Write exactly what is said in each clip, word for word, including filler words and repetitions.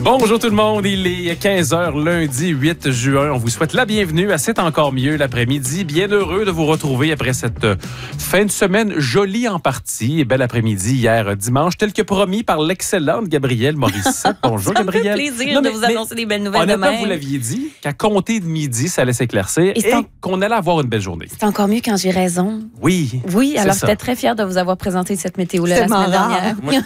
Bonjour tout le monde, il est quinze heures lundi huit juin. On vous souhaite la bienvenue à C'est encore mieux l'après-midi. Bien heureux de vous retrouver après cette fin de semaine jolie en partie. Et bel après-midi hier dimanche, tel que promis par l'excellente Gabrielle Morissette. Bonjour ça Gabrielle. Ça me fait plaisir non, mais, de vous annoncer des belles nouvelles honnêtement, demain. Vous l'aviez dit qu'à compter de midi, ça allait s'éclaircir et, et en... qu'on allait avoir une belle journée. C'est encore mieux quand j'ai raison. Oui. Oui, alors j'étais très fière de vous avoir présenté cette météo-là la semaine dernière. Oui.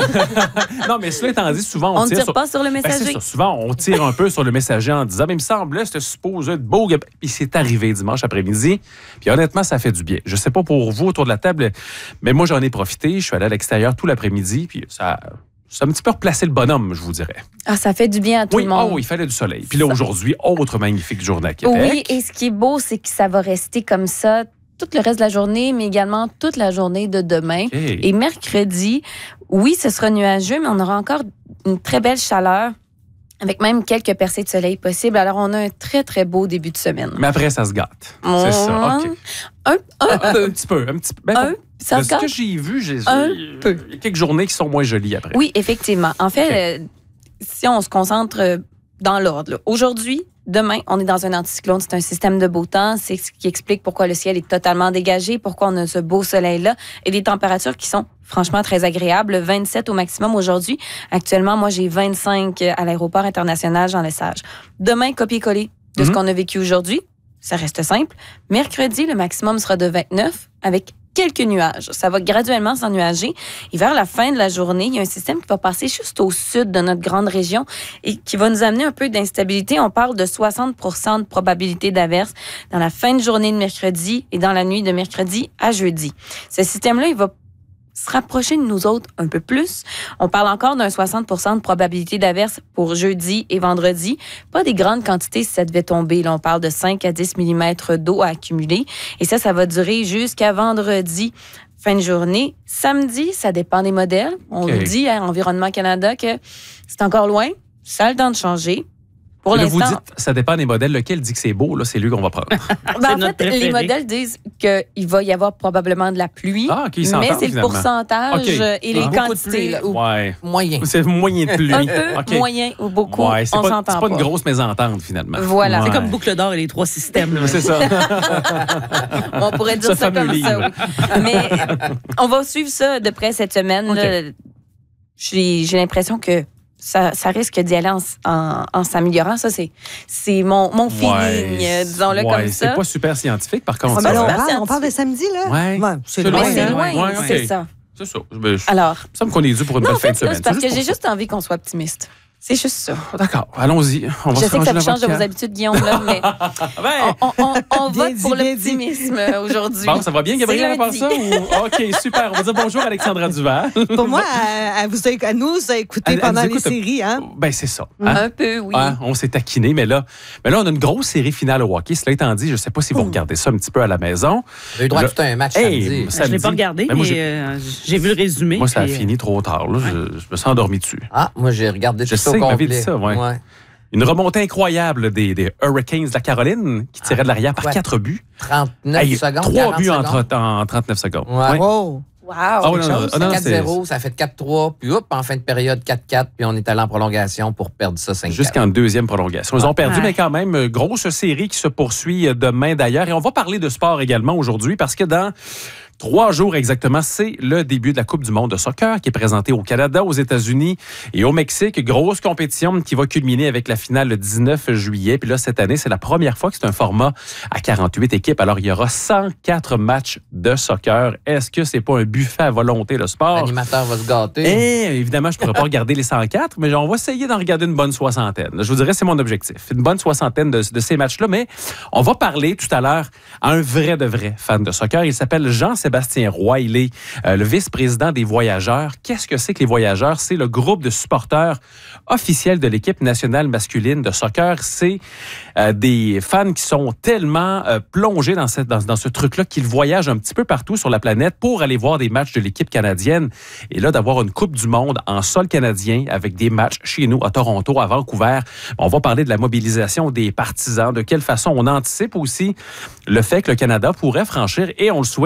Non, mais cela étant dit, souvent on, on tire, tire sur... pas sur le messager. Ben, ça, souvent, on tire un peu sur le messager en disant, mais il me semblait, c'était supposé être beau. Puis c'est arrivé dimanche après-midi. Puis honnêtement, ça fait du bien. Je sais pas pour vous autour de la table, mais moi, j'en ai profité. Je suis allé à l'extérieur tout l'après-midi. Puis ça, ça a un petit peu replacé le bonhomme, je vous dirais. Ah, ça fait du bien à tout oui, le monde. Oh, il fallait du soleil. Puis là, aujourd'hui, autre magnifique journée à Québec. Oui, et ce qui est beau, c'est que ça va rester comme ça tout le reste de la journée, mais également toute la journée de demain. Okay. Et mercredi, oui, ce sera nuageux, mais on aura encore une très belle chaleur, avec même quelques percées de soleil possibles. Alors, on a un très, très beau début de semaine. Mais après, ça se gâte. Oh, c'est ça, OK. Un, un, un peu. Un petit peu. Un petit peu. Ben, un, ça de se ce gâte. que j'ai vu, j'ai un il peu. y a quelques journées qui sont moins jolies après. Oui, effectivement. En fait, okay. euh, si on se concentre dans l'ordre, là, aujourd'hui, demain, on est dans un anticyclone. C'est un système de beau temps. C'est ce qui explique pourquoi le ciel est totalement dégagé, pourquoi on a ce beau soleil-là et des températures qui sont franchement très agréables. vingt-sept au maximum aujourd'hui. Actuellement, moi, j'ai vingt-cinq à l'aéroport international Jean Lesage. Demain, copier-coller de mm-hmm. ce qu'on a vécu aujourd'hui. Ça reste simple. Mercredi, le maximum sera de vingt-neuf avec quelques nuages. Ça va graduellement s'ennuager. Et vers la fin de la journée, il y a un système qui va passer juste au sud de notre grande région et qui va nous amener un peu d'instabilité. On parle de soixante pour cent de probabilité d'averse dans la fin de journée de mercredi et dans la nuit de mercredi à jeudi. Ce système-là, il va se rapprocher de nous autres un peu plus. On parle encore d'un soixante pour cent de probabilité d'averse pour jeudi et vendredi. Pas des grandes quantités si ça devait tomber. Là, on parle de cinq à dix millimètres d'eau à accumuler. Et ça, ça va durer jusqu'à vendredi, fin de journée. Samedi, ça dépend des modèles. On okay. dit à Environnement Canada que c'est encore loin. Ça a le temps de changer. Pour là, l'instant, vous dites, ça dépend des modèles. Lequel dit que c'est beau, là, c'est lui qu'on va prendre. ben, en fait, préféré. Les modèles disent qu'il va y avoir probablement de la pluie, ah, okay, mais c'est finalement. le pourcentage okay. et les ah. quantités. Là, ouais. Moyen. C'est moyen de pluie. Un peu, okay. moyen ou beaucoup, ouais, on pas, s'entend pas. pas. C'est pas une grosse mésentente, finalement. Voilà. Ouais. C'est comme Boucle d'or et les trois systèmes. C'est ça. On pourrait dire ça, ça comme livre. ça, oui. Mais on va suivre ça de près cette semaine. Okay. Là, j'ai, j'ai l'impression que Ça, ça risque d'y aller en, en, en s'améliorant. Ça, c'est, c'est mon, mon feeling, ouais, disons-le ouais, comme ça. C'est pas super scientifique, par contre. Ah, ben, on, parle, on parle de samedi, là? Ouais. ouais c'est loin. C'est loin, ouais, okay. c'est ça. C'est ça. Ben, Alors, il me semble qu'on est dû pour une non, belle en fait, fin de semaine. C'est parce c'est que j'ai ça. juste envie qu'on soit optimiste. C'est juste ça. D'accord, allons-y. On va je se sais que ça change change de vos habitudes, Guillaume, là, mais ben, on, on, on vote dit, pour l'optimisme dit. aujourd'hui. Bon, ça va bien, Gabrielle, à part ça? Ou... OK, super. On va dire bonjour à Alexandra Duval. Pour moi, à, à, vous, à nous, vous a écouté pendant les écoute, séries. Hein? Ben, c'est ça. Hein? Un peu, oui. Hein? On s'est taquiné, mais là, mais là, on a une grosse série finale au hockey. Cela étant dit, je ne sais pas si vous regardez ça un petit peu à la maison. J'ai eu droit à tout un match hey, samedi. samedi. Je ne l'ai pas regardé, mais, mais j'ai... Euh, j'ai vu le résumé. Moi, ça a puis... fini trop tard. Là. Ouais. Je, je me suis endormi dessus. Ah, moi, j'ai regardé je tout ça au complet. complet. Dit ça, ouais. Ouais. Une remontée incroyable des, des Hurricanes de la Caroline qui tiraient de l'arrière par ouais. quatre buts. trente-neuf hey, secondes. Trois buts en, secondes. en trente-neuf secondes. Ouais. Ouais. Wow. Wow. Oh, non, non, non, non, quatre zéro, ça a fait quatre trois, puis hop, en fin de période quatre quatre, puis on est allé en prolongation pour perdre ça cinq quatre. Jusqu'en deuxième prolongation. Ils ont perdu, ouais. mais quand même, grosse série qui se poursuit demain d'ailleurs. Et on va parler de sport également aujourd'hui parce que dans trois jours exactement, c'est le début de la Coupe du monde de soccer qui est présentée au Canada, aux États-Unis et au Mexique. Grosse compétition qui va culminer avec la finale le dix-neuf juillet. Puis là, cette année, c'est la première fois que c'est un format à quarante-huit équipes. Alors, il y aura cent quatre matchs de soccer. Est-ce que c'est pas un buffet à volonté, le sport? L'animateur va se gâter. Et, évidemment, je ne pourrais pas regarder les cent quatre, mais on va essayer d'en regarder une bonne soixantaine. Je vous dirais, c'est mon objectif. Une bonne soixantaine de, de ces matchs-là. Mais on va parler tout à l'heure à un vrai de vrai fan de soccer. Il s'appelle Jean-Sébastien Roy, il est euh, le vice-président des Voyageurs. Qu'est-ce que c'est que les Voyageurs? C'est le groupe de supporters officiel de l'équipe nationale masculine de soccer. C'est euh, des fans qui sont tellement euh, plongés dans, cette, dans, dans ce truc-là qu'ils voyagent un petit peu partout sur la planète pour aller voir des matchs de l'équipe canadienne. Et là, d'avoir une Coupe du monde en sol canadien avec des matchs chez nous, à Toronto, à Vancouver. On va parler de la mobilisation des partisans, de quelle façon on anticipe aussi le fait que le Canada pourrait franchir, et on le souhaite, la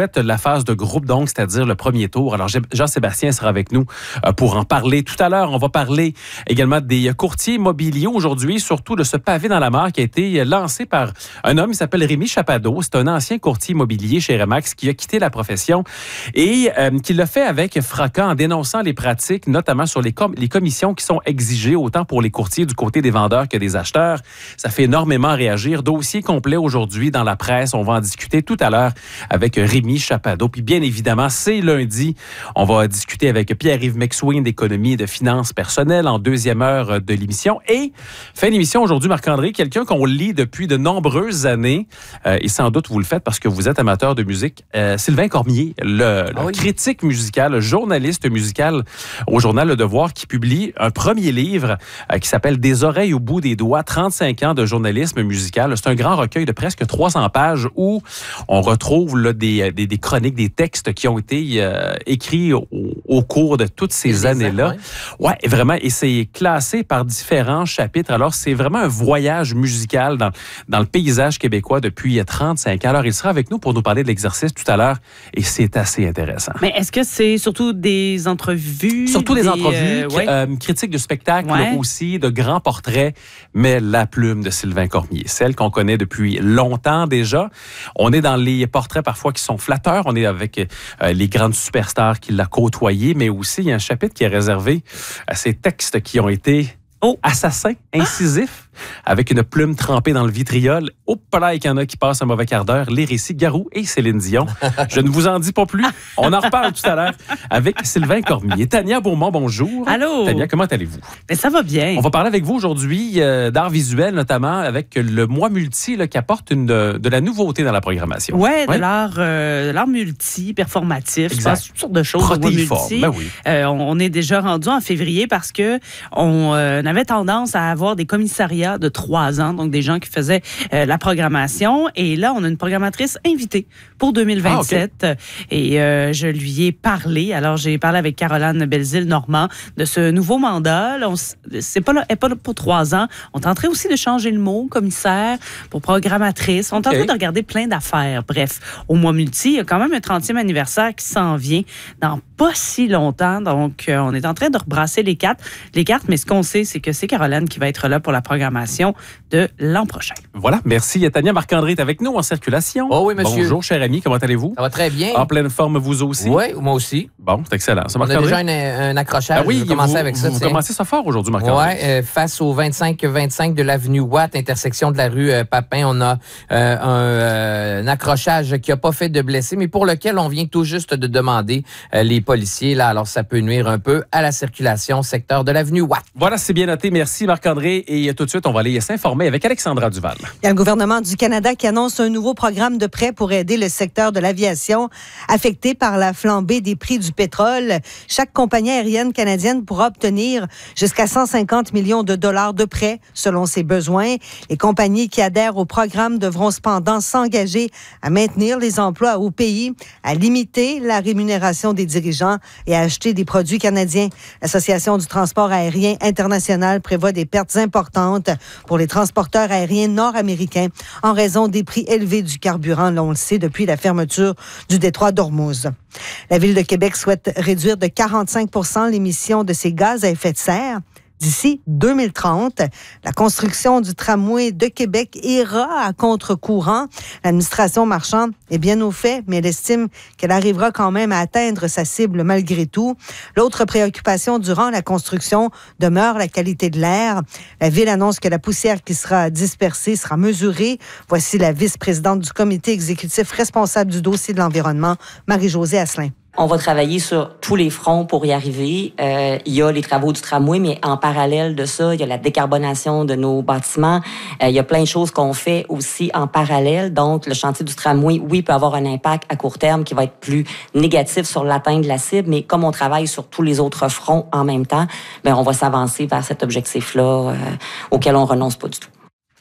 phase de groupe, donc, c'est-à-dire le premier tour. Alors, Jean-Sébastien sera avec nous euh, pour en parler tout à l'heure. On va parler également des courtiers immobiliers aujourd'hui, surtout de ce pavé dans la mare qui a été lancé par un homme, il s'appelle Rémi Chapado. C'est un ancien courtier immobilier chez Remax qui a quitté la profession et euh, qui l'a fait avec fracas en dénonçant les pratiques, notamment sur les, com- les commissions qui sont exigées autant pour les courtiers du côté des vendeurs que des acheteurs. Ça fait énormément réagir. Dossier complet aujourd'hui dans la presse. On va en discuter tout à l'heure avec Rémi Chapado. Puis bien évidemment, c'est lundi. On va discuter avec Pierre-Yves McSween d'économie et de finances personnelles en deuxième heure de l'émission. Et fin d'émission aujourd'hui, Marc-André, quelqu'un qu'on lit depuis de nombreuses années, euh, et sans doute vous le faites parce que vous êtes amateur de musique, euh, Sylvain Cormier, le, le ah oui. critique musical, le journaliste musical au journal Le Devoir, qui publie un premier livre euh, qui s'appelle « Des oreilles au bout des doigts, trente-cinq ans de journalisme musical ». C'est un grand recueil de presque trois cents pages où on retrouve là, des, des, des chroniques, des textes qui ont été euh, écrits au, au cours de toutes ces des années-là. Ans, ouais. ouais, vraiment, et c'est classé par différents chapitres. Alors, c'est vraiment un voyage musical dans, dans le paysage québécois depuis trente-cinq ans. Alors, il sera avec nous pour nous parler de l'exercice tout à l'heure et c'est assez intéressant. Mais est-ce que c'est surtout des entrevues? Surtout des, des entrevues, euh, ouais. euh, critiques de spectacle ouais. aussi, de grands portraits, mais la plume de Sylvain Cormier, celle qu'on connaît depuis longtemps déjà. On est dans les portraits parfois qui sont flatteurs. On est avec euh, les grandes superstars qui l'a côtoyé, mais aussi il y a un chapitre qui est réservé à ces textes qui ont été oh. assassins, incisifs. Avec une plume trempée dans le vitriol. Au palais qu'il y en a qui passent un mauvais quart d'heure. Les récits Garou et Céline Dion. Je ne vous en dis pas plus. On en reparle tout à l'heure avec Sylvain Cormier. Tania Beaumont, bonjour. Allô. Tania, comment allez-vous? Mais ça va bien. On va parler avec vous aujourd'hui euh, d'art visuel, notamment avec le mois multi là, qui apporte une, de, de la nouveauté dans la programmation. Ouais, ouais. de l'art, euh, l'art multi, performatif. Exact. Je pense toutes sortes de choses. Protéiforme, ben oui. Euh, on, on est déjà rendu en février parce que on euh, avait tendance à avoir des commissariats de trois ans, donc des gens qui faisaient euh, la programmation. Et là, on a une programmatrice invitée pour deux mille vingt-sept. Ah, okay. Et euh, je lui ai parlé. Alors, j'ai parlé avec Caroline Belzile-Normand de ce nouveau mandat. Là, on, c'est pas là, elle n'est pas là pour trois ans. On est en train aussi de changer le mot, commissaire, pour programmatrice. On est okay. en train de regarder plein d'affaires. Bref, au mois multi, il y a quand même un trentième anniversaire qui s'en vient dans pas si longtemps. Donc, euh, on est en train de rebrasser les cartes. Les cartes, mais ce qu'on sait, c'est que c'est Caroline qui va être là pour la programmation de l'an prochain. Voilà, merci. Tania, Marc-André est avec nous en circulation. Oh oui, monsieur. Bonjour, cher ami, comment allez-vous? Ça va très bien. En pleine forme, vous aussi? Oui, moi aussi. Bon, c'est excellent. Ça, On a déjà un, un accrochage. Ah oui, je vais commencer vous, avec ça. Vous commencez ça fort aujourd'hui, Marc-André. Oui, euh, face au vingt-cinq vingt-cinq de l'avenue Watt, intersection de la rue euh, Papin, on a euh, un, euh, un accrochage qui n'a pas fait de blessés, mais pour lequel on vient tout juste de demander euh, les policiers. Là, alors, ça peut nuire un peu à la circulation secteur de l'avenue Watt. Voilà, c'est bien noté. Merci, Marc-André. Et tout de suite, on va aller s'informer avec Alexandra Duval. Il y a le gouvernement du Canada qui annonce un nouveau programme de prêt pour aider le secteur de l'aviation affecté par la flambée des prix du pétrole. Chaque compagnie aérienne canadienne pourra obtenir jusqu'à cent cinquante millions de dollars de prêts selon ses besoins. Les compagnies qui adhèrent au programme devront cependant s'engager à maintenir les emplois au pays, à limiter la rémunération des dirigeants et à acheter des produits canadiens. L'Association du transport aérien international prévoit des pertes importantes pour les transporteurs aériens nord-américains en raison des prix élevés du carburant, là, on le sait, depuis la fermeture du détroit d'Ormuz. La Ville de Québec souhaite réduire de quarante-cinq pour cent l'émission de ses gaz à effet de serre d'ici deux mille trente. La construction du tramway de Québec ira à contre-courant. L'administration Marchand est bien au fait, mais elle estime qu'elle arrivera quand même à atteindre sa cible malgré tout. L'autre préoccupation durant la construction demeure la qualité de l'air. La Ville annonce que la poussière qui sera dispersée sera mesurée. Voici la vice-présidente du comité exécutif responsable du dossier de l'environnement, Marie-Josée Asselin. On va travailler sur tous les fronts pour y arriver. Euh, il y a les travaux du tramway, mais en parallèle de ça, il y a la décarbonation de nos bâtiments. Euh, il y a plein de choses qu'on fait aussi en parallèle. Donc, le chantier du tramway, oui, peut avoir un impact à court terme qui va être plus négatif sur l'atteinte de la cible, mais comme on travaille sur tous les autres fronts en même temps, bien, on va s'avancer vers cet objectif-là euh, auquel on renonce pas du tout.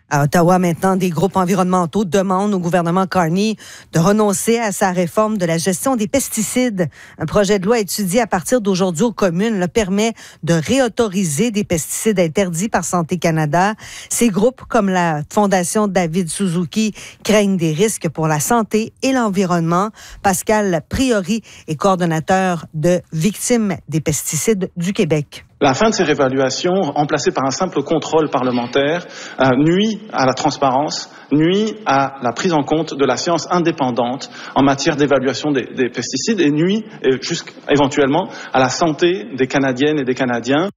À Ottawa, maintenant, des groupes environnementaux demandent au gouvernement Carney de renoncer à sa réforme de la gestion des pesticides. Un projet de loi étudié à partir d'aujourd'hui aux communes le permet de réautoriser des pesticides interdits par Santé Canada. Ces groupes, comme la Fondation David Suzuki, craignent des risques pour la santé et l'environnement. Pascal Priori est coordonnateur de Victimes des pesticides du Québec. La fin de ces réévaluations, remplacée par un simple contrôle parlementaire, euh, nuit à la transparence, nuit à la prise en compte de la science indépendante en matière d'évaluation des, des pesticides et nuit et jusqu'éventuellement à la santé des Canadiennes et des Canadiens.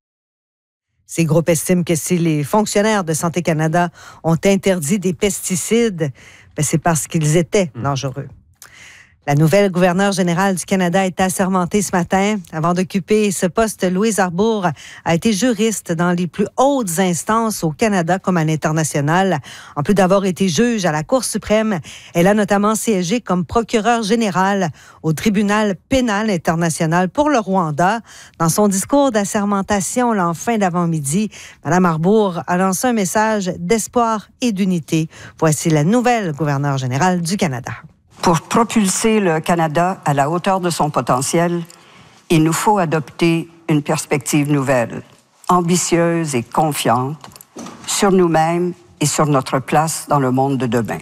Ces groupes estiment que si les fonctionnaires de Santé Canada ont interdit des pesticides, ben c'est parce qu'ils étaient dangereux. La nouvelle gouverneure générale du Canada a été assermentée ce matin. Avant d'occuper ce poste, Louise Arbour a été juriste dans les plus hautes instances au Canada comme à l'international. En plus d'avoir été juge à la Cour suprême, elle a notamment siégé comme procureure générale au tribunal pénal international pour le Rwanda. Dans son discours d'assermentation là, en fin d'avant-midi, Mme Arbour a lancé un message d'espoir et d'unité. Voici la nouvelle gouverneure générale du Canada. Pour propulser le Canada à la hauteur de son potentiel, il nous faut adopter une perspective nouvelle, ambitieuse et confiante sur nous-mêmes et sur notre place dans le monde de demain.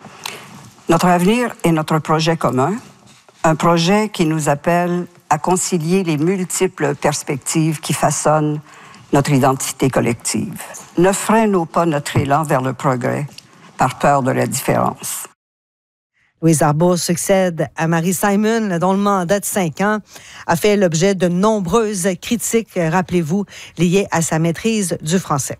Notre avenir est notre projet commun, un projet qui nous appelle à concilier les multiples perspectives qui façonnent notre identité collective. Ne freinons pas notre élan vers le progrès par peur de la différence. Louise Arbour succède à Marie Simon, dont le mandat de cinq ans a fait l'objet de nombreuses critiques, rappelez-vous, liées à sa maîtrise du français.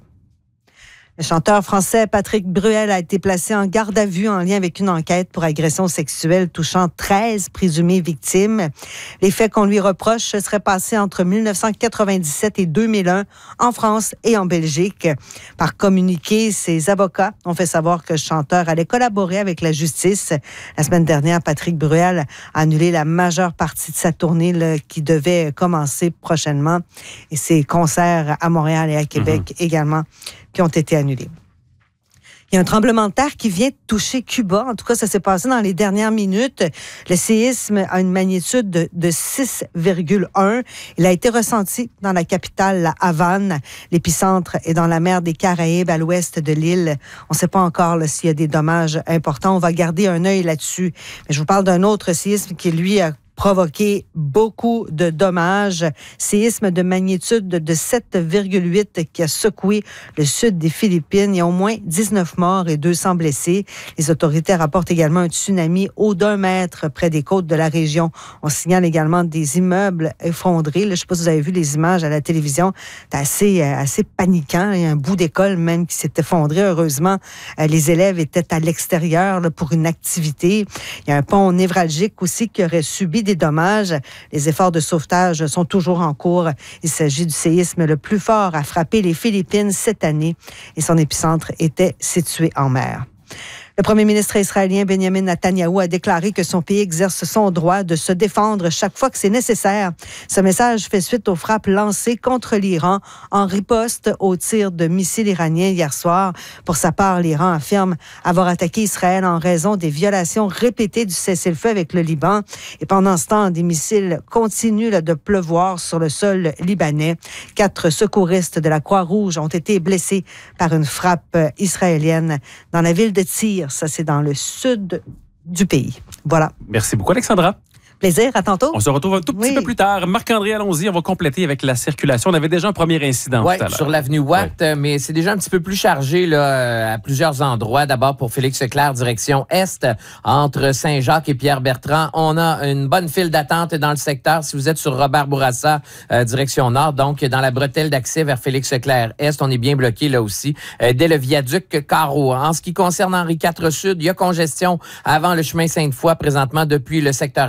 Le chanteur français Patrick Bruel a été placé en garde à vue en lien avec une enquête pour agression sexuelle touchant treize présumées victimes. Les faits qu'on lui reproche seraient passés entre dix-neuf cent quatre-vingt-dix-sept et deux mille un en France et en Belgique. Par communiqué, ses avocats ont fait savoir que le chanteur allait collaborer avec la justice. La semaine dernière, Patrick Bruel a annulé la majeure partie de sa tournée là, qui devait commencer prochainement. Et ses concerts à Montréal et à Québec mmh. également qui ont été annulés. Il y a un tremblement de terre qui vient de toucher Cuba. En tout cas, ça s'est passé dans les dernières minutes. Le séisme a une magnitude de, de six virgule un. Il a été ressenti dans la capitale, la Havane. L'épicentre est dans la mer des Caraïbes, à l'ouest de l'île. On ne sait pas encore là, s'il y a des dommages importants. On va garder un œil là-dessus. Mais je vous parle d'un autre séisme qui, lui, a provoqué beaucoup de dommages. Séisme de magnitude de sept virgule huit qui a secoué le sud des Philippines. Il y a au moins dix-neuf morts et deux cents blessés. Les autorités rapportent également un tsunami haut d'un mètre près des côtes de la région. On signale également des immeubles effondrés. Là, je ne sais pas si vous avez vu les images à la télévision. C'est assez, assez paniquant. Il y a un bout d'école même qui s'est effondré. Heureusement, les élèves étaient à l'extérieur là, pour une activité. Il y a un pont névralgique aussi qui aurait subi des dommages. Les efforts de sauvetage sont toujours en cours. Il s'agit du séisme le plus fort à frapper les Philippines cette année et son épicentre était situé en mer. Le premier ministre israélien Benjamin Netanyahou a déclaré que son pays exerce son droit de se défendre chaque fois que c'est nécessaire. Ce message fait suite aux frappes lancées contre l'Iran en riposte aux tirs de missiles iraniens hier soir. Pour sa part, l'Iran affirme avoir attaqué Israël en raison des violations répétées du cessez-le-feu avec le Liban. Et pendant ce temps, des missiles continuent là, de pleuvoir sur le sol libanais. Quatre secouristes de la Croix-Rouge ont été blessés par une frappe israélienne dans la ville de Tyr. Ça, c'est dans le sud du pays. Voilà. Merci beaucoup, Alexandra. Plaisir, à tantôt. On se retrouve un tout petit oui. peu plus tard. Marc-André, allons-y, on va compléter avec la circulation. On avait déjà un premier incident ouais, tout à l'heure. sur l'avenue Watt, ouais. mais c'est déjà un petit peu plus chargé là, à plusieurs endroits. D'abord pour Félix Leclerc, direction Est, entre Saint-Jacques et Pierre-Bertrand. On a une bonne file d'attente dans le secteur. Si vous êtes sur Robert Bourassa, euh, direction Nord, donc dans la bretelle d'accès vers Félix Leclerc Est, on est bien bloqué là aussi, euh, dès le viaduc Carreau. En ce qui concerne Henri quatre Sud, il y a congestion avant le chemin Sainte-Foy, présentement depuis le secteur Einstein.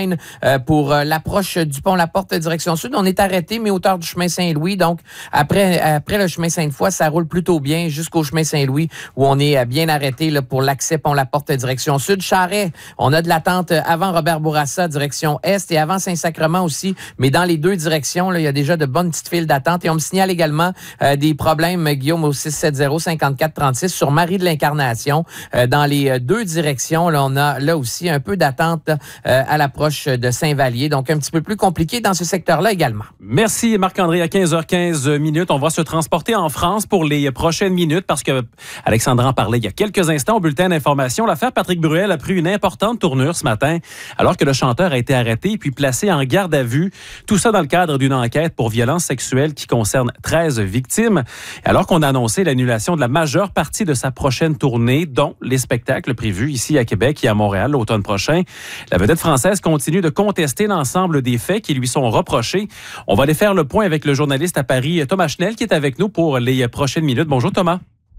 Line euh, pour euh, l'approche du pont La Porte direction sud. On est arrêté, mais hauteur du chemin Saint-Louis. Donc, après, après le chemin Sainte-Foy, ça roule plutôt bien jusqu'au chemin Saint-Louis où on est bien arrêté là, pour l'accès pont La Porte direction sud. Charret, on a de l'attente avant Robert Bourassa direction est et avant Saint-Sacrement aussi. Mais dans les deux directions, là, il y a déjà de bonnes petites files d'attente. Et on me signale également euh, des problèmes, Guillaume, au six sept zéro cinquante-quatre trente-six sur Marie de l'Incarnation. Euh, dans les deux directions, là, on a là aussi un peu d'attente euh, à l'approche de Saint-Vallier. Donc, un petit peu plus compliqué dans ce secteur-là également. Merci, Marc-André. À quinze heures quinze minutes, on va se transporter en France pour les prochaines minutes parce que Alexandre en parlait il y a quelques instants au bulletin d'information. L'affaire Patrick Bruel a pris une importante tournure ce matin alors que le chanteur a été arrêté puis placé en garde à vue. Tout ça dans le cadre d'une enquête pour violence sexuelle qui concerne treize victimes. Alors qu'on a annoncé l'annulation de la majeure partie de sa prochaine tournée, dont les spectacles prévus ici à Québec et à Montréal l'automne prochain. La vedette française continue de contester l'ensemble des faits qui lui sont reprochés. On va aller faire le point avec le journaliste à Paris, Thomas Schnell, qui est avec nous pour les prochaines minutes. Bonjour Thomas.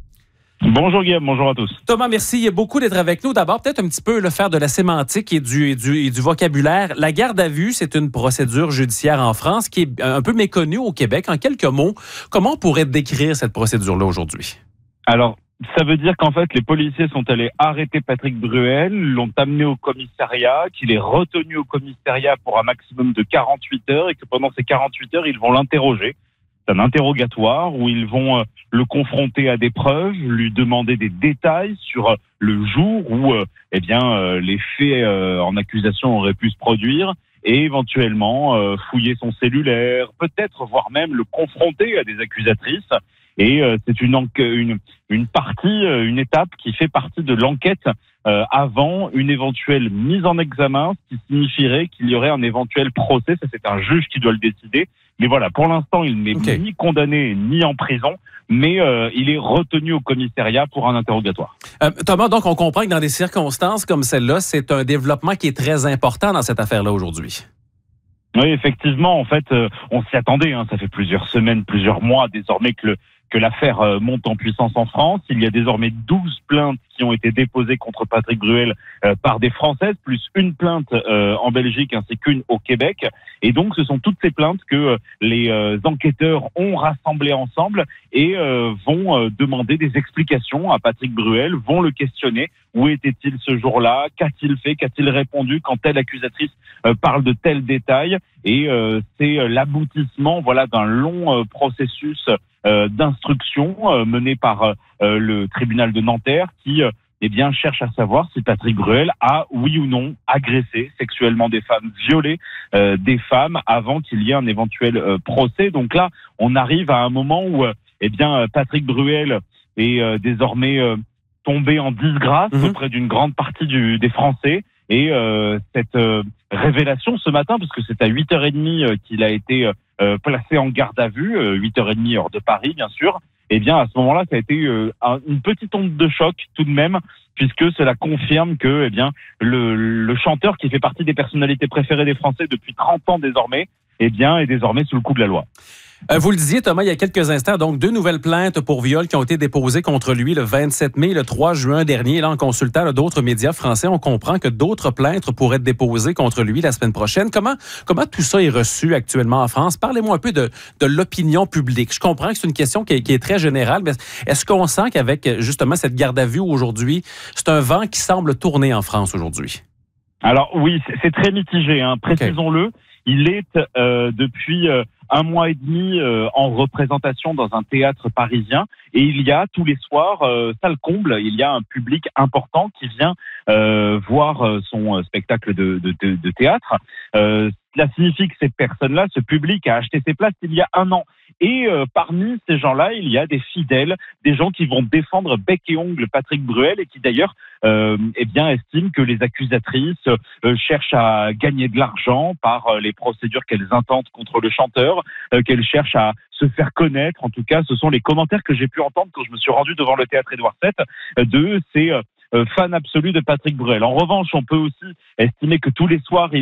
Bonjour Guillaume, bonjour à tous. Thomas, merci beaucoup d'être avec nous. D'abord, peut-être un petit peu le faire de la sémantique et du, et du, et du vocabulaire. La garde à vue, c'est une procédure judiciaire en France qui est un peu méconnue au Québec. En quelques mots, comment on pourrait décrire cette procédure-là aujourd'hui? Alors, ça veut dire qu'en fait, les policiers sont allés arrêter Patrick Bruel, l'ont amené au commissariat, qu'il est retenu au commissariat pour un maximum de quarante-huit heures et que pendant ces quarante-huit heures, ils vont l'interroger. C'est un interrogatoire où ils vont euh, le confronter à des preuves, lui demander des détails sur euh, le jour où euh, eh bien, euh, les faits euh, en accusation auraient pu se produire et éventuellement euh, fouiller son cellulaire, peut-être voire même le confronter à des accusatrices. Et euh, c'est une, enque- une, une partie, euh, une étape qui fait partie de l'enquête euh, avant une éventuelle mise en examen, ce qui signifierait qu'il y aurait un éventuel procès. Ça, c'est un juge qui doit le décider. Mais voilà, pour l'instant, il n'est okay. ni condamné ni en prison, mais euh, il est retenu au commissariat pour un interrogatoire. Euh, Thomas, donc on comprend que dans des circonstances comme celle-là, c'est un développement qui est très important dans cette affaire-là aujourd'hui. Oui, effectivement, en fait, euh, on s'y attendait. Hein, ça fait plusieurs semaines, plusieurs mois désormais que le que l'affaire euh, monte en puissance en France. Il y a désormais douze plaintes qui ont été déposées contre Patrick Bruel euh, par des Françaises, plus une plainte euh, en Belgique ainsi qu'une au Québec. Et donc, ce sont toutes ces plaintes que euh, les euh, enquêteurs ont rassemblées ensemble et euh, vont euh, demander des explications à Patrick Bruel, vont le questionner. Où était-il ce jour-là? Qu'a-t-il fait? Qu'a-t-il répondu quand telle accusatrice euh, parle de tels détails? Et euh, c'est euh, l'aboutissement, voilà, d'un long euh, processus euh, d'instruction euh, mené par euh, le tribunal de Nanterre qui euh, eh bien, cherche à savoir si Patrick Bruel a, oui ou non, agressé sexuellement des femmes, violé euh, des femmes avant qu'il y ait un éventuel euh, procès. Donc là, on arrive à un moment où euh, eh bien, Patrick Bruel est euh, désormais euh, tombé en disgrâce mmh. auprès d'une grande partie du, des Français. Et euh, cette euh, révélation ce matin, parce que c'est à huit heures trente euh, qu'il a été euh, placé en garde à vue, euh, huit heures trente heure de Paris, bien sûr, eh bien, à ce moment-là, ça a été euh, un, une petite onde de choc tout de même, puisque cela confirme que eh bien, le, le chanteur qui fait partie des personnalités préférées des Français depuis trente ans désormais, eh bien, est désormais sous le coup de la loi. Euh, vous le disiez, Thomas, il y a quelques instants, donc deux nouvelles plaintes pour viol qui ont été déposées contre lui le vingt-sept mai et le trois juin dernier. Là, en consultant là, d'autres médias français, on comprend que d'autres plaintes pourraient être déposées contre lui la semaine prochaine. Comment, comment tout ça est reçu actuellement en France? Parlez-moi un peu de, de l'opinion publique. Je comprends que c'est une question qui est, qui est très générale, mais est-ce qu'on sent qu'avec justement cette garde à vue aujourd'hui, c'est un vent qui semble tourner en France aujourd'hui? Alors oui, c'est, c'est très mitigé, hein. Précisons-le. Okay. Il est euh, depuis euh, un mois et demi euh, en représentation dans un théâtre parisien et il y a tous les soirs, euh, salle comble, il y a un public important qui vient euh, voir euh, son spectacle de, de, de, de théâtre. Euh, cela signifie que ces personnes-là, ce public a acheté ses places il y a un an. Et euh, parmi ces gens-là, il y a des fidèles, des gens qui vont défendre bec et ongle Patrick Bruel et qui d'ailleurs euh, eh bien, estiment que les accusatrices euh, cherchent à gagner de l'argent par euh, les procédures qu'elles intentent contre le chanteur, euh, qu'elles cherchent à se faire connaître. En tout cas, ce sont les commentaires que j'ai pu entendre quand je me suis rendu devant le théâtre Édouard sept euh, de ces euh, fans absolus de Patrick Bruel. En revanche, on peut aussi estimer que tous les soirs, il y a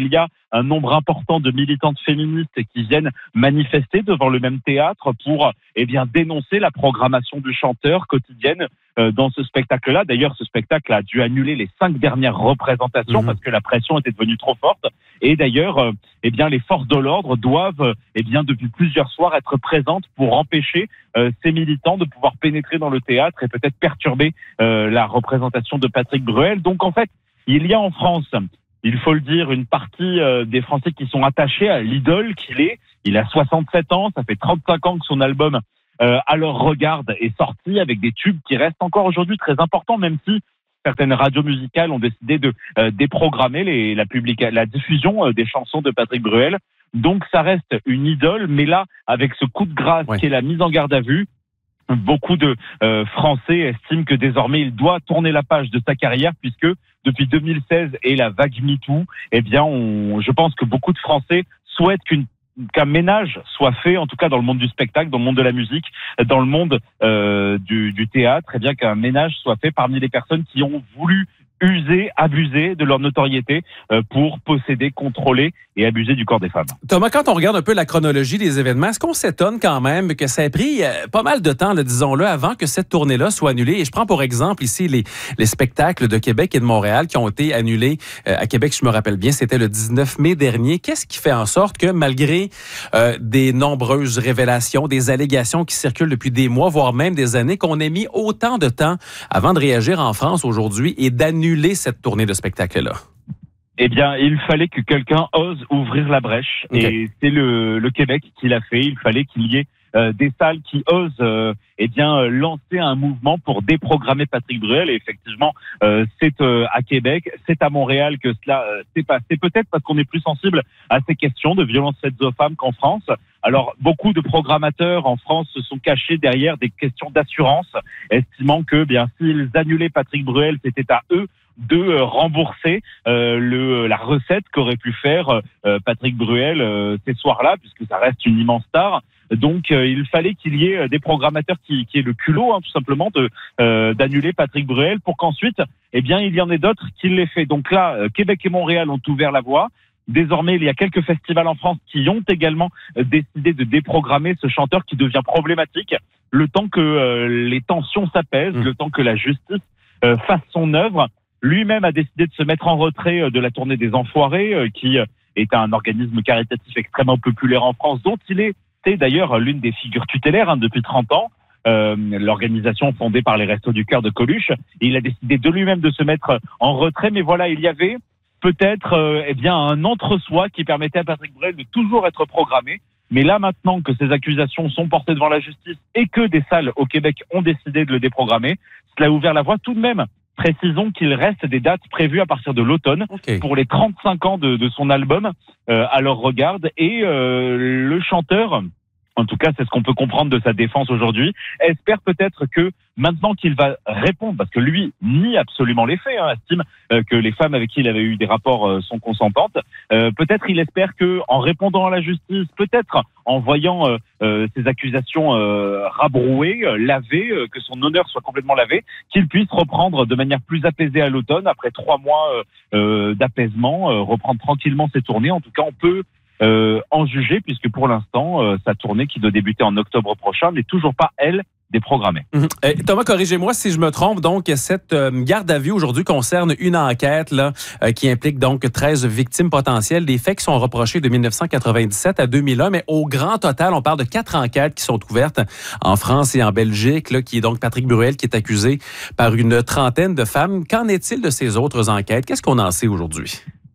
un nombre important de militantes féministes qui viennent manifester devant le même théâtre pour eh bien dénoncer la programmation du chanteur quotidienne euh, dans ce spectacle-là. D'ailleurs, ce spectacle a dû annuler les cinq dernières représentations mmh. parce que la pression était devenue trop forte. Et d'ailleurs, euh, eh bien, les forces de l'ordre doivent, eh bien, depuis plusieurs soirs, être présentes pour empêcher euh, ces militants de pouvoir pénétrer dans le théâtre et peut-être perturber euh, la représentation de Patrick Bruel. Donc, en fait, il y a en France, il faut le dire, une partie euh, des Français qui sont attachés à l'idole qu'il est. Il a soixante-sept ans, ça fait trente-cinq ans que son album euh, « Alors regarde » est sorti avec des tubes qui restent encore aujourd'hui très importants, même si certaines radios musicales ont décidé de euh, déprogrammer les, la, publica- la diffusion euh, des chansons de Patrick Bruel. Donc ça reste une idole, mais là, avec ce coup de grâce ouais. qui est la mise en garde à vue, beaucoup de euh, Français estiment que désormais il doit tourner la page de sa carrière, puisque depuis deux mille seize et la vague MeToo, eh bien, on, je pense que beaucoup de Français souhaitent qu'une qu'un ménage soit fait, en tout cas dans le monde du spectacle, dans le monde de la musique, dans le monde euh, du, du théâtre, eh bien qu'un ménage soit fait parmi les personnes qui ont voulu user, abuser de leur notoriété euh, pour posséder, contrôler et abuser du corps des femmes. Thomas, quand on regarde un peu la chronologie des événements, est-ce qu'on s'étonne quand même que ça ait pris euh, pas mal de temps, là, disons-le, avant que cette tournée-là soit annulée? Et je prends pour exemple ici les, les spectacles de Québec et de Montréal qui ont été annulés. Euh, à Québec, je me rappelle bien, c'était le dix-neuf mai dernier. Qu'est-ce qui fait en sorte que malgré euh, des nombreuses révélations, des allégations qui circulent depuis des mois, voire même des années, qu'on ait mis autant de temps avant de réagir en France aujourd'hui et d'annuler cette tournée de spectacle-là? Eh bien, il fallait que quelqu'un ose ouvrir la brèche. Okay. Et c'est le, le Québec qui l'a fait. Il fallait qu'il y ait euh, des salles qui osent euh, eh bien, lancer un mouvement pour déprogrammer Patrick Bruel. Et effectivement, euh, c'est euh, à Québec, c'est à Montréal que cela euh, s'est passé. Peut-être parce qu'on est plus sensible à ces questions de violences faites aux femmes qu'en France. Alors, beaucoup de programmateurs en France se sont cachés derrière des questions d'assurance, estimant que, bien, s'ils annulaient Patrick Bruel, c'était à eux de euh, rembourser euh, le, la recette qu'aurait pu faire euh, Patrick Bruel euh, ces soirs-là, puisque ça reste une immense star. Donc, euh, il fallait qu'il y ait des programmateurs qui, qui aient le culot, hein, tout simplement, de euh, d'annuler Patrick Bruel, pour qu'ensuite, eh bien, il y en ait d'autres qui l'aient fait. Donc là, euh, Québec et Montréal ont ouvert la voie. Désormais, il y a quelques festivals en France qui ont également euh, décidé de déprogrammer ce chanteur qui devient problématique, le temps que euh, les tensions s'apaisent, mmh. le temps que la justice euh, fasse son œuvre. Lui-même a décidé de se mettre en retrait euh, de la tournée des Enfoirés, euh, qui euh, est un organisme caritatif extrêmement populaire en France, dont il est c'est d'ailleurs l'une des figures tutélaires hein, depuis trente ans, euh, l'organisation fondée par les Restos du Cœur de Coluche. Et il a décidé de lui-même de se mettre en retrait. Mais voilà, il y avait peut-être euh, eh bien un entre-soi qui permettait à Patrick Bruel de toujours être programmé. Mais là, maintenant que ces accusations sont portées devant la justice et que des salles au Québec ont décidé de le déprogrammer, cela a ouvert la voie tout de même. Précisons qu'il reste des dates prévues à partir de l'automne okay. pour les trente-cinq ans de, de son album euh, Alors regarde. Et euh, le chanteur, en tout cas c'est ce qu'on peut comprendre de sa défense aujourd'hui, espère peut-être que maintenant qu'il va répondre, parce que lui nie absolument les faits, hein, estime euh, que les femmes avec qui il avait eu des rapports euh, sont consentantes, euh, peut-être il espère que en répondant à la justice, peut-être en voyant euh, euh, ces accusations euh, rabrouées, euh, lavées, euh, que son honneur soit complètement lavé, qu'il puisse reprendre de manière plus apaisée à l'automne, après trois mois euh, euh, d'apaisement, euh, reprendre tranquillement ses tournées. En tout cas, on peut euh, en juger, puisque pour l'instant, euh, sa tournée qui doit débuter en octobre prochain n'est toujours pas, elle, déprogrammée. Mmh. Euh, Thomas, corrigez-moi si je me trompe. Donc, cette euh, garde à vue aujourd'hui concerne une enquête là, euh, qui implique donc treize victimes potentielles. Des faits qui sont reprochés de dix-neuf cent quatre-vingt-dix-sept à deux mille un, mais au grand total, on parle de quatre enquêtes qui sont ouvertes en France et en Belgique, là, qui est donc Patrick Bruel qui est accusé par une trentaine de femmes. Qu'en est-il de ces autres enquêtes? Qu'est-ce qu'on en sait aujourd'hui?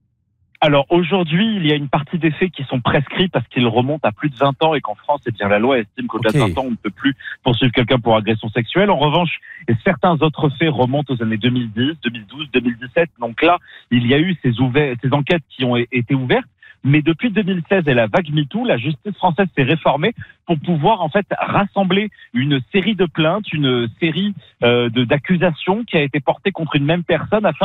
Alors aujourd'hui, il y a une partie des faits qui sont prescrits parce qu'ils remontent à plus de vingt ans et qu'en France, eh bien, la loi estime qu'au-delà okay. de vingt ans, on ne peut plus poursuivre quelqu'un pour agression sexuelle. En revanche, certains autres faits remontent aux années deux mille dix, deux mille douze, deux mille dix-sept. Donc là, il y a eu ces, ouvert, ces enquêtes qui ont été ouvertes. Mais depuis deux mille seize et la vague MeToo, la justice française s'est réformée pour pouvoir en fait rassembler une série de plaintes, une série euh, de, d'accusations qui a été portée contre une même personne afin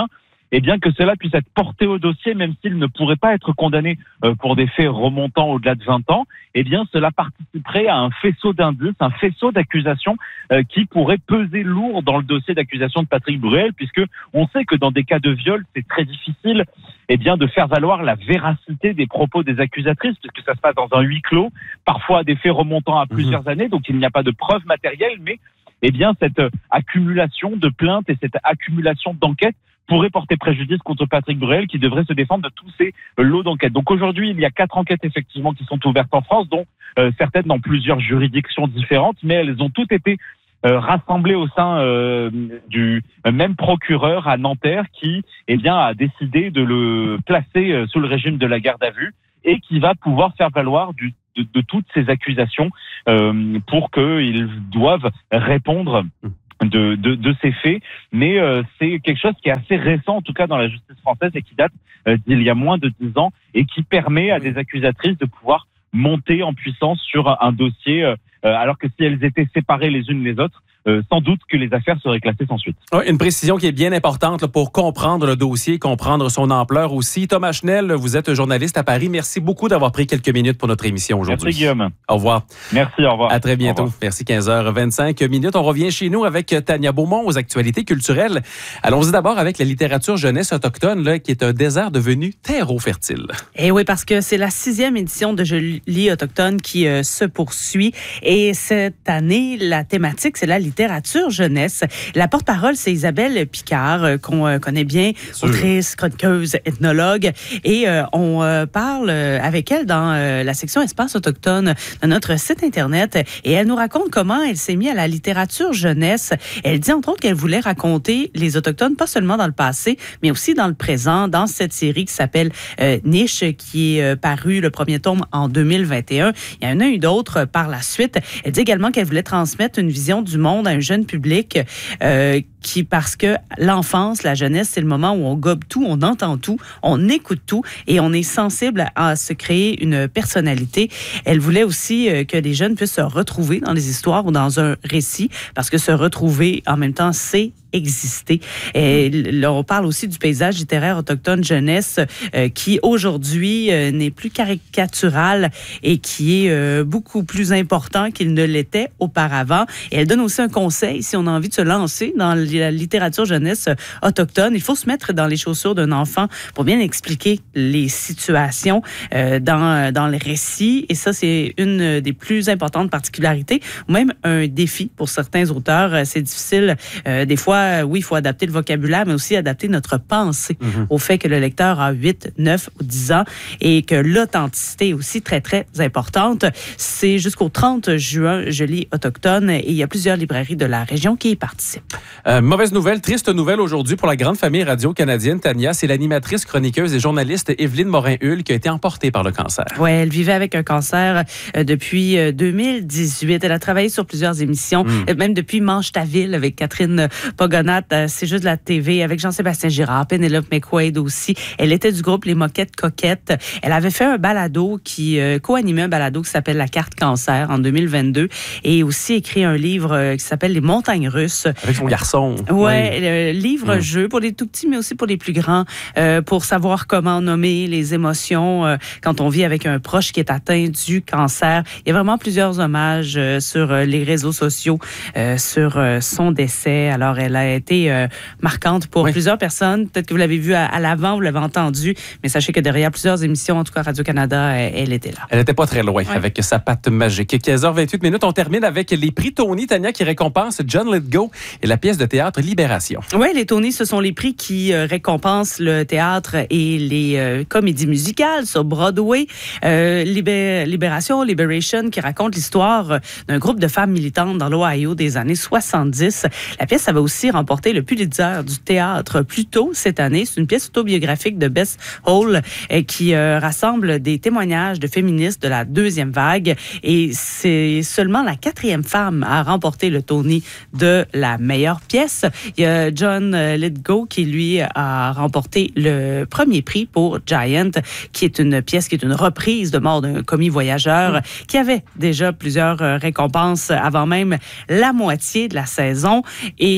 eh bien que cela puisse être porté au dossier, même s'il ne pourrait pas être condamné euh, pour des faits remontant au-delà de vingt ans, eh bien cela participerait à un faisceau d'indices, un faisceau d'accusations euh, qui pourrait peser lourd dans le dossier d'accusation de Patrick Bruel, puisque on sait que dans des cas de viol, c'est très difficile eh bien de faire valoir la véracité des propos des accusatrices, puisque ça se passe dans un huis clos, parfois des faits remontant à plusieurs mmh. années, donc il n'y a pas de preuves matérielles, mais eh bien cette accumulation de plaintes et cette accumulation d'enquêtes pourrait porter préjudice contre Patrick Bruel, qui devrait se défendre de tous ces lots d'enquêtes. Donc aujourd'hui, il y a quatre enquêtes effectivement qui sont ouvertes en France, dont euh, certaines dans plusieurs juridictions différentes, mais elles ont toutes été euh, rassemblées au sein euh, du même procureur à Nanterre, qui eh bien a décidé de le placer euh, sous le régime de la garde à vue et qui va pouvoir faire valoir du, de, de toutes ces accusations euh, pour qu'ils doivent répondre De, de, de ces faits, mais euh, c'est quelque chose qui est assez récent, en tout cas dans la justice française, et qui date euh, d'il y a moins de dix ans, et qui permet à des accusatrices de pouvoir monter en puissance sur un dossier, euh, alors que si elles étaient séparées les unes les autres, Euh, sans doute que les affaires seraient classées sans suite. Une précision qui est bien importante là, pour comprendre le dossier, comprendre son ampleur aussi. Thomas Chenel, vous êtes journaliste à Paris. Merci beaucoup d'avoir pris quelques minutes pour notre émission aujourd'hui. Merci Guillaume. Au revoir. Merci, au revoir. À très bientôt. Merci, quinze heures vingt-cinq minutes. On revient chez nous avec Tania Beaumont aux actualités culturelles. Allons-y d'abord avec la littérature jeunesse autochtone, là, qui est un désert devenu terreau fertile. Et oui, parce que c'est la sixième édition de Je lis autochtone qui euh, se poursuit. Et cette année, la thématique, c'est la littérature jeunesse. La porte-parole, c'est Isabelle Picard, euh, qu'on euh, connaît bien, autrice, chroniqueuse, ethnologue. Et euh, on euh, parle avec elle dans euh, la section Espace autochtone de notre site Internet. Et elle nous raconte comment elle s'est mise à la littérature jeunesse. Elle dit, entre autres, qu'elle voulait raconter les Autochtones, pas seulement dans le passé, mais aussi dans le présent, dans cette série qui s'appelle euh, Niche, qui est euh, parue, le premier tome, en deux mille vingt et un. Il y en a eu d'autres par la suite. Elle dit également qu'elle voulait transmettre une vision du monde à un jeune public euh, qui, parce que l'enfance, la jeunesse, c'est le moment où on gobe tout, on entend tout, on écoute tout et on est sensible à se créer une personnalité. Elle voulait aussi euh, que les jeunes puissent se retrouver dans les histoires ou dans un récit, parce que se retrouver en même temps, c'est exister. Et là, on parle aussi du paysage littéraire autochtone jeunesse euh, qui, aujourd'hui, euh, n'est plus caricatural et qui est euh, beaucoup plus important qu'il ne l'était auparavant. Et elle donne aussi un conseil, si on a envie de se lancer dans la littérature jeunesse autochtone, il faut se mettre dans les chaussures d'un enfant pour bien expliquer les situations euh, dans, dans le récit. Et ça, c'est une des plus importantes particularités, ou même un défi pour certains auteurs. C'est difficile, euh, des fois, oui, il faut adapter le vocabulaire, mais aussi adapter notre pensée mm-hmm. au fait que le lecteur a huit, neuf ou dix ans et que l'authenticité est aussi très, très importante. C'est jusqu'au trente juin, Je lis autochtone, et il y a plusieurs librairies de la région qui y participent. Euh, mauvaise nouvelle, triste nouvelle aujourd'hui pour la grande famille radio-canadienne, Tania. C'est l'animatrice, chroniqueuse et journaliste Évelyne Morin-Hull qui a été emportée par le cancer. Oui, elle vivait avec un cancer euh, depuis euh, deux mille dix-huit. Elle a travaillé sur plusieurs émissions, mm. même depuis Mange ta ville avec Catherine Pogonat. C'est juste de la T V avec Jean-Sébastien Girard, Penelope McQuaid aussi. Elle était du groupe Les Moquettes Coquettes. Elle avait fait un balado qui euh, co-animait un balado qui s'appelle La Carte Cancer en deux mille vingt-deux et aussi écrit un livre euh, qui s'appelle Les Montagnes Russes. Avec son garçon. Ouais, oui, le livre-jeu mmh. pour les tout petits, mais aussi pour les plus grands, euh, pour savoir comment nommer les émotions euh, quand on vit avec un proche qui est atteint du cancer. Il y a vraiment plusieurs hommages euh, sur euh, les réseaux sociaux euh, sur euh, son décès. Alors, elle a été euh, marquante pour oui. plusieurs personnes. Peut-être que vous l'avez vu à, à l'avant, vous l'avez entendu, mais sachez que derrière plusieurs émissions, en tout cas Radio-Canada, elle, elle était là. Elle n'était pas très loin oui. avec sa patte magique. quinze heures vingt-huit minutes, on termine avec les prix Tony, Tania, qui récompense John Lithgow et la pièce de théâtre Libération. Oui, les Tony, ce sont les prix qui euh, récompensent le théâtre et les euh, comédies musicales sur Broadway. Euh, Libé- Libération, Liberation, qui raconte l'histoire d'un groupe de femmes militantes dans l'Ohio des années soixante-dix. La pièce, ça va aussi remporté le Pulitzer du théâtre plus tôt cette année. C'est une pièce autobiographique de Bess Hall euh, qui euh, rassemble des témoignages de féministes de la deuxième vague et c'est seulement la quatrième femme à remporter le Tony de la meilleure pièce. Il y a John Lithgow qui, lui, a remporté le premier prix pour Giant, qui est une pièce qui est une reprise de Mort d'un commis voyageur mmh. qui avait déjà plusieurs récompenses avant même la moitié de la saison et euh,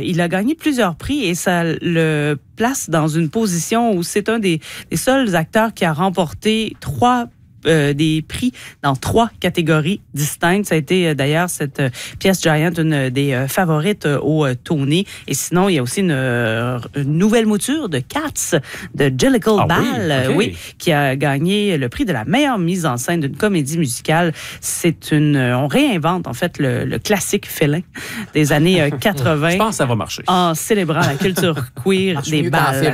il a gagné plusieurs prix et ça le place dans une position où c'est un des, des seuls acteurs qui a remporté trois Euh, des prix dans trois catégories distinctes. Ça a été euh, d'ailleurs cette euh, pièce Giant, une des euh, favorites euh, au euh, Tony. Et sinon, il y a aussi une, euh, une nouvelle mouture de Cats de Jellicle ah, Ball, oui, okay. euh, oui, qui a gagné le prix de la meilleure mise en scène d'une comédie musicale. C'est une, euh, on réinvente en fait le, le classique félin des années euh, quatre-vingt. Je pense que ça va marcher. En célébrant la culture queer des balles.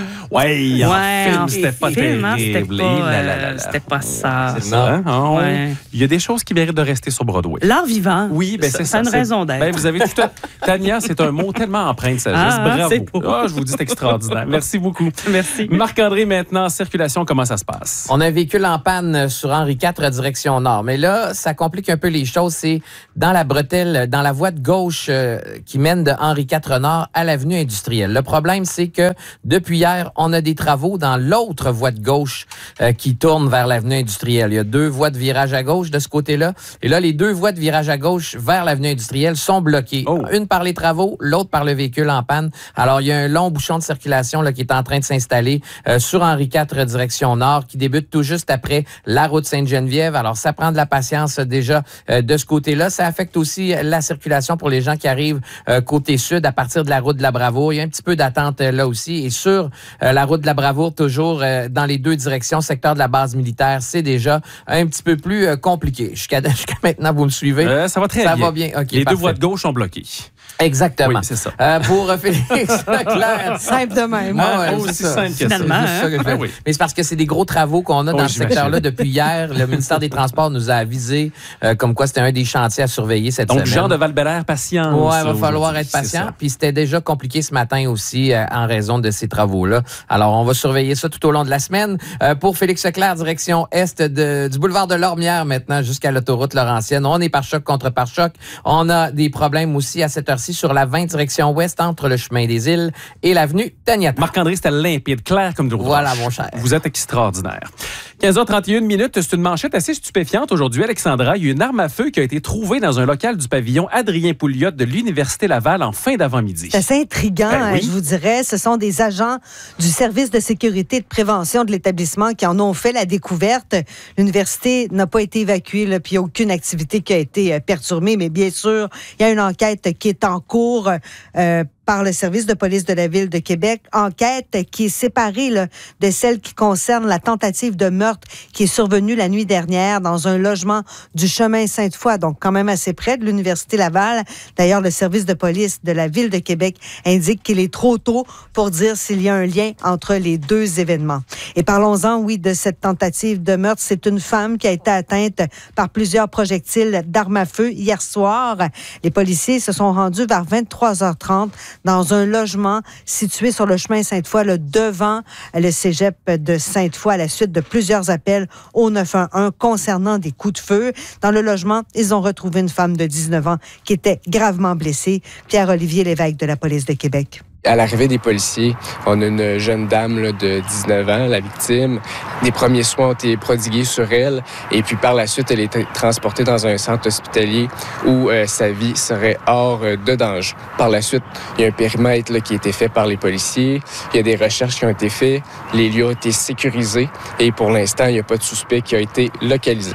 Oui, en ouais, film, en c'était pas film, terrible. Hein, c'était pas, euh, c'était pas ça. C'est ça. Hein? On, ouais. Il y a des choses qui méritent de rester sur Broadway. L'art vivant. Oui, ben c'est ça. Ça a une c'est, raison d'être. Ben, vous avez tout à... Tania, c'est un mot tellement empreint de sagesse. Ah, Bravo. C'est oh, je vous dis, c'est extraordinaire. Merci beaucoup. Merci. Marc-André, maintenant, circulation, comment ça se passe? On a un véhicule en panne sur Henri quatre, direction nord. Mais là, ça complique un peu les choses. C'est dans la bretelle, dans la voie de gauche euh, qui mène de Henri quatre nord à l'avenue industrielle. Le problème, c'est que depuis hier, on a des travaux dans l'autre voie de gauche euh, qui tourne vers l'avenue industrielle. Il y a deux voies de virage à gauche de ce côté-là. Et là, les deux voies de virage à gauche vers l'avenue industrielle sont bloquées. Oh. Une par les travaux, l'autre par le véhicule en panne. Alors, il y a un long bouchon de circulation là, qui est en train de s'installer euh, sur Henri quatre, direction nord, qui débute tout juste après la route Sainte-Geneviève. Alors, ça prend de la patience euh, déjà euh, de ce côté-là. Ça affecte aussi la circulation pour les gens qui arrivent euh, côté sud à partir de la route de la Bravoure. Il y a un petit peu d'attente euh, là aussi. Et sur euh, la route de la Bravoure, toujours euh, dans les deux directions, secteur de la base militaire, c'est déjà un petit peu plus euh, compliqué. Jusqu'à, jusqu'à maintenant, vous me suivez? Euh, ça va très ça bien. Ça va bien. Okay, les parfait. deux voies de gauche sont bloquées. Exactement. Oui, c'est ça. Euh, pour Félix Leclerc. Simple de même. Ah, ouais, aussi c'est simple que Finalement, ça. hein? ça que je Ah, oui. Mais c'est parce que c'est des gros travaux qu'on a Oh, dans j'imagine. ce secteur-là depuis hier. Le ministère des Transports nous a avisé euh, comme quoi c'était un des chantiers à surveiller cette Donc, semaine. Jean de Val-Bélair, patience. Ouais, il va falloir être patient. Puis c'était déjà compliqué ce matin aussi euh, en raison de ces travaux-là. Alors, on va surveiller ça tout au long de la semaine. Euh, pour Félix Leclerc, direction est de, du boulevard de Lormière maintenant jusqu'à l'autoroute Laurentienne. On est par choc contre par choc. On a des problèmes aussi à cette heure-ci sur la vingt direction ouest entre le chemin des Îles et l'avenue Taniata. Marc-André, c'était limpide, clair comme de l'eau. Voilà, mon cher. Vous êtes extraordinaire. quinze heures trente et une minutes, c'est une manchette assez stupéfiante aujourd'hui, Alexandra. Il y a une arme à feu qui a été trouvée dans un local du pavillon Adrien Pouliot de l'Université Laval en fin d'avant-midi. C'est assez intriguant, Ben oui. je vous dirais. Ce sont des agents du service de sécurité et de prévention de l'établissement qui en ont fait la découverte. L'université n'a pas été évacuée, là, puis il n'y a aucune activité qui a été euh, perturbée, mais bien sûr, il y a une enquête qui est en cours euh, par le service de police de la Ville de Québec. Enquête qui est séparée là, de celle qui concerne la tentative de meurtre qui est survenue la nuit dernière dans un logement du chemin Sainte-Foy, donc quand même assez près de l'Université Laval. D'ailleurs, le service de police de la Ville de Québec indique qu'il est trop tôt pour dire s'il y a un lien entre les deux événements. Et parlons-en, oui, de cette tentative de meurtre. C'est une femme qui a été atteinte par plusieurs projectiles d'armes à feu hier soir. Les policiers se sont rendus vers vingt-trois heures trente dans un logement situé sur le chemin Sainte-Foy, là, devant le cégep de Sainte-Foy, à la suite de plusieurs appels au neuf un un concernant des coups de feu. Dans le logement, ils ont retrouvé une femme de dix-neuf ans qui était gravement blessée. Pierre-Olivier Lévesque de la police de Québec. À l'arrivée des policiers, on a une jeune dame là, de dix-neuf ans, la victime. Des premiers soins ont été prodigués sur elle et puis par la suite, elle a été transportée dans un centre hospitalier où euh, sa vie serait hors euh, de danger. Par la suite, il y a un périmètre là, qui a été fait par les policiers. Il y a des recherches qui ont été faites. Les lieux ont été sécurisés et pour l'instant, il n'y a pas de suspect qui a été localisé.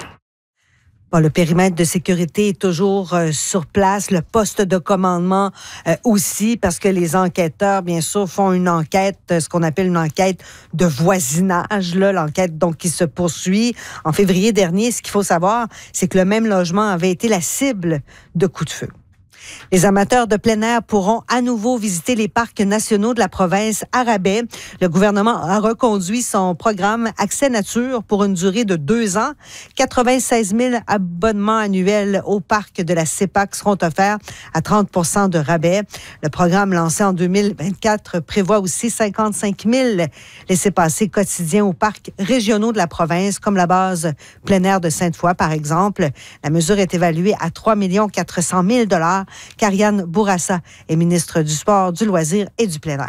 Bon, le périmètre de sécurité est toujours euh, sur place, le poste de commandement euh, aussi, parce que les enquêteurs, bien sûr, font une enquête, euh, ce qu'on appelle une enquête de voisinage, là, l'enquête donc qui se poursuit. En février dernier, ce qu'il faut savoir, c'est que le même logement avait été la cible de coups de feu. Les amateurs de plein air pourront à nouveau visiter les parcs nationaux de la province à rabais. Le gouvernement a reconduit son programme Accès Nature pour une durée de deux ans. quatre-vingt-seize mille abonnements annuels au parc de la CEPAC seront offerts à trente pour cent de rabais. Le programme lancé en deux mille vingt-quatre prévoit aussi cinquante-cinq mille laissez-passer quotidiens aux parcs régionaux de la province, comme la base plein air de Sainte-Foy, par exemple. La mesure est évaluée à trois millions quatre cent mille dollars. Karianne Bourassa est ministre du Sport, du Loisir et du Plein air.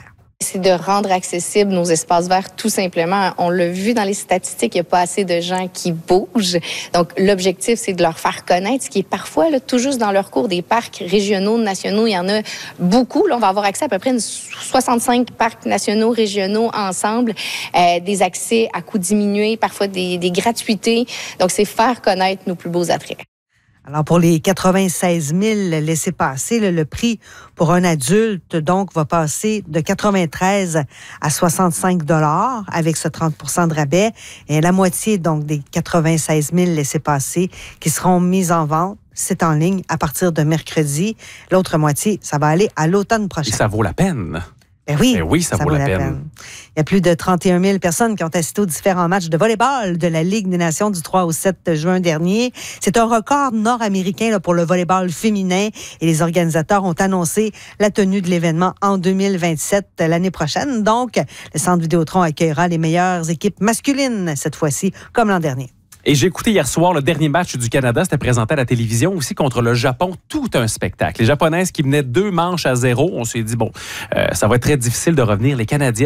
c'est de rendre accessibles nos espaces verts tout simplement. On l'a vu dans les statistiques, il n'y a pas assez de gens qui bougent. Donc, l'objectif, c'est de leur faire connaître ce qui est parfois là, tout juste dans leur cours des parcs régionaux, nationaux. Il y en a beaucoup. Là, on va avoir accès à peu près une soixante-cinq parcs nationaux, régionaux ensemble, euh, des accès à coût diminué, parfois des, des gratuités. Donc, c'est faire connaître nos plus beaux attraits. Alors, pour les quatre-vingt-seize mille laissez-passer, le, le prix pour un adulte, donc, va passer de quatre-vingt-treize à soixante-cinq dollars avec ce trente pour cent de rabais. Et la moitié, donc, des quatre-vingt-seize mille laissez-passer qui seront mis en vente, c'est en ligne à partir de mercredi. L'autre moitié, ça va aller à l'automne prochain. Et ça vaut la peine. Ben oui, ben oui, ça, ça vaut, vaut la peine. peine. Il y a plus de trente et un mille personnes qui ont assisté aux différents matchs de volleyball de la Ligue des Nations du trois au sept juin dernier. C'est un record nord-américain là, pour le volleyball féminin et les organisateurs ont annoncé la tenue de l'événement en deux mille vingt-sept, l'année prochaine. Donc, le Centre Vidéotron accueillera les meilleures équipes masculines cette fois-ci, comme l'an dernier. Et j'ai écouté hier soir le dernier match du Canada. C'était présenté à la télévision aussi contre le Japon. Tout un spectacle. Les Japonaises qui menaient deux manches à zéro. On s'est dit, bon, euh, ça va être très difficile de revenir. Les Canadiennes